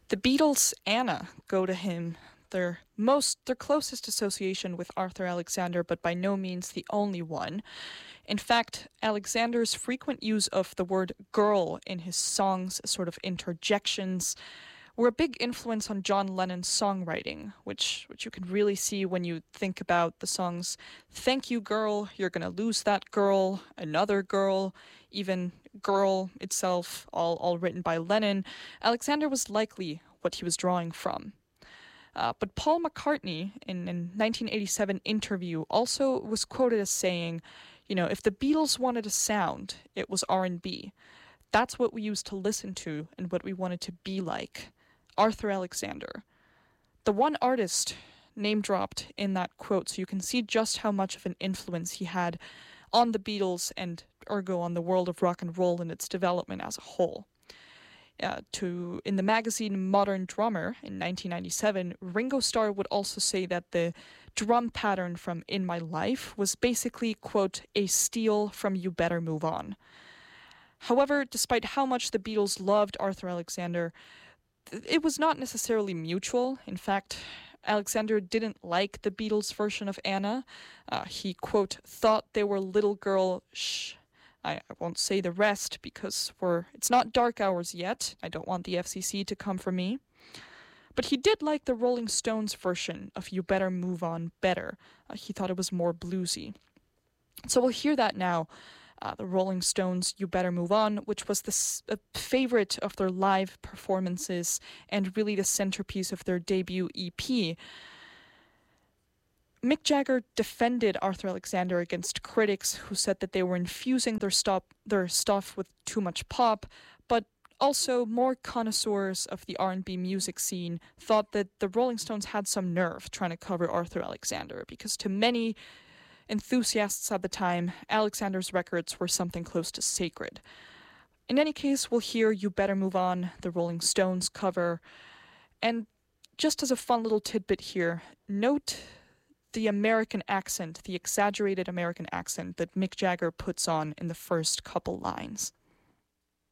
The Beatles' Anna go to him. Their closest association with Arthur Alexander, but by no means the only one. In fact, Alexander's frequent use of the word girl in his songs, sort of interjections, were a big influence on John Lennon's songwriting, which you can really see when you think about the songs Thank You Girl, You're Gonna Lose That Girl, Another Girl, even Girl itself, all written by Lennon. Alexander was likely what he was drawing from. But Paul McCartney, in a 1987 interview, also was quoted as saying, if the Beatles wanted a sound, it was R&B. That's what we used to listen to and what we wanted to be like. Arthur Alexander. The one artist name dropped in that quote, so you can see just how much of an influence he had on the Beatles and ergo on the world of rock and roll and its development as a whole. In the magazine Modern Drummer in 1997, Ringo Starr would also say that the drum pattern from In My Life was basically, quote, a steal from You Better Move On. However, despite how much the Beatles loved Arthur Alexander, it was not necessarily mutual. In fact, Alexander didn't like the Beatles' version of Anna. He, quote, thought they were little girl shh. I won't say the rest because it's not dark hours yet. I don't want the FCC to come for me. But he did like the Rolling Stones version of You Better Move On better. He thought it was more bluesy. So we'll hear that now. The Rolling Stones' You Better Move On, which was a favorite of their live performances and really the centerpiece of their debut EP. Mick Jagger defended Arthur Alexander against critics who said that they were infusing their stuff with too much pop, but also more connoisseurs of the R&B music scene thought that the Rolling Stones had some nerve trying to cover Arthur Alexander, because to many enthusiasts at the time, Alexander's records were something close to sacred. In any case, we'll hear You Better Move On, the Rolling Stones cover. And just as a fun little tidbit here, note the American accent, the exaggerated American accent that Mick Jagger puts on in the first couple lines.